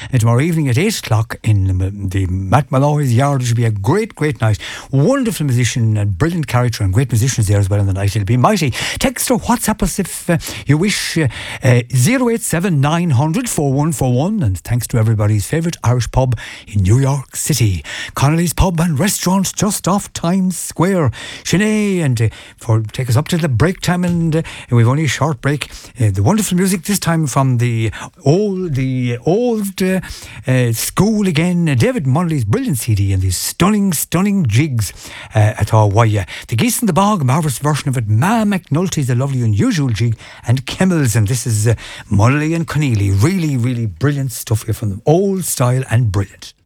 And tomorrow evening at 8 o'clock in the Matt Malloy's yard. It should be a great, great night. Wonderful musician and brilliant character and great musicians there as well in the night. It'll be mighty. Text or WhatsApp us if you wish. 087 900 4141. And thanks to everybody's favourite Irish pub in New York City. Connolly's Pub and Restaurant just off Times Square. Sinead, and take us up to the break time, and we've only a short break. The wonderful music this time from the old school again. David Munnelly's brilliant CD and these stunning jigs at Hawaii. The Geese in the Bog, marvellous version of it. Ma McNulty's a lovely unusual jig, and Kimmels, and this is Munnelly and Conneely. Really brilliant stuff here from them. Old style and brilliant.